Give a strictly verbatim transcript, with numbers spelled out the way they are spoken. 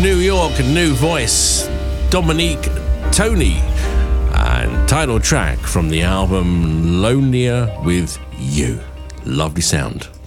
New York, new voice, Dominique Tony, and title track from the album Lonelier With You. Lovely sound.